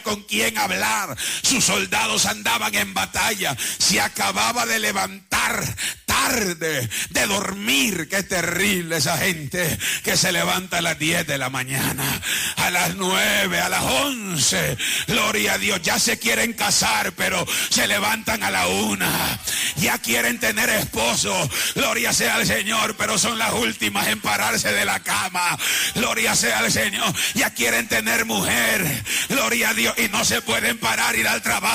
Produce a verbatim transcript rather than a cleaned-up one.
con quién hablar. Sus soldados andaban en batalla. Se acababa de levantar tarde, de dormir. Qué terrible esa gente que se levanta a las diez de la mañana, a las nueve, a las once. Gloria a Dios. Ya se quieren casar, pero se levantan a la una. Ya quieren tener esposo. Gloria sea al Señor, pero son las últimas en pararse de la cama. Gloria sea al Señor. Ya quieren tener mujer. Gloria a Dios. Y no se pueden parar, ir al trabajo.